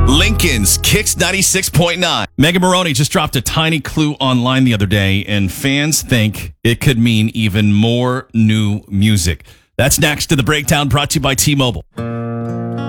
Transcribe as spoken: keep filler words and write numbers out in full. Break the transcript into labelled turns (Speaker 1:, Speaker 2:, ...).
Speaker 1: Lincoln's Kicks ninety-six point nine. Megan Maroney just dropped a tiny clue online the other day, and fans think it could mean even more new music. That's next to the breakdown, brought to you by T-Mobile.